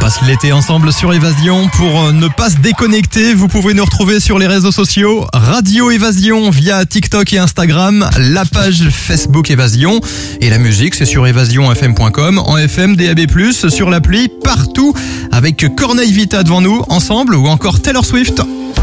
passe l'été ensemble sur Évasion. Pour ne pas se déconnecter, vous pouvez nous retrouver sur les réseaux sociaux Radio Évasion via TikTok et Instagram, la page Facebook Évasion. Et la musique, c'est sur évasionfm.com, en FM, DAB+, sur l'appli, partout, avec Corneille Vita devant nous, ensemble, ou encore Taylor Swift.